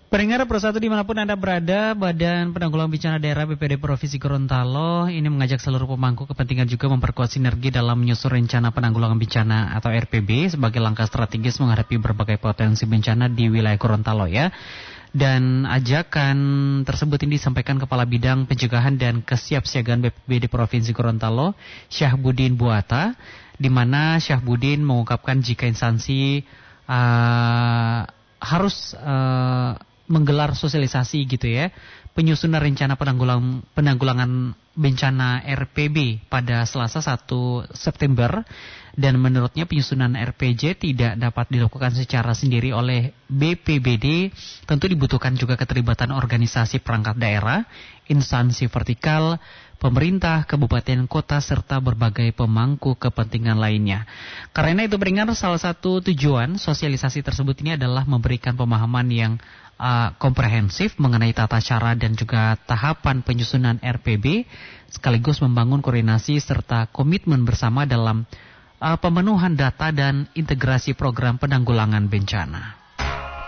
Pendengar Persatu dimanapun Anda berada, Badan Penanggulangan Bencana Daerah BPBD Provinsi Gorontalo ini mengajak seluruh pemangku kepentingan juga memperkuat sinergi dalam menyusun rencana penanggulangan bencana atau RPB sebagai langkah strategis menghadapi berbagai potensi bencana di wilayah Gorontalo ya. Dan ajakan tersebut ini disampaikan Kepala Bidang Pencegahan dan Kesiapsiagaan BPBD Provinsi Gorontalo, Syahbudin Buata, di mana Syahbudin mengungkapkan jika instansi harus menggelar sosialisasi gitu ya, penyusunan rencana penanggulangan bencana RPB pada Selasa 1 September, dan menurutnya penyusunan RPJ tidak dapat dilakukan secara sendiri oleh BPBD, tentu dibutuhkan juga keterlibatan organisasi perangkat daerah, instansi vertikal, pemerintah, kabupaten, kota, serta berbagai pemangku kepentingan lainnya. Karena itu pendengar, salah satu tujuan sosialisasi tersebut ini adalah memberikan pemahaman yang komprehensif mengenai tata cara dan juga tahapan penyusunan RPB, sekaligus membangun koordinasi serta komitmen bersama dalam pemenuhan data dan integrasi program penanggulangan bencana.